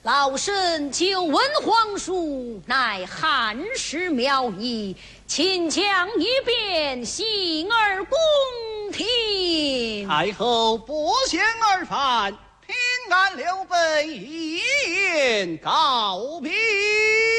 老身久闻皇叔乃汉室苗裔，请讲一遍，幸而公听。 太后不嫌而犯，平安刘备一言告平。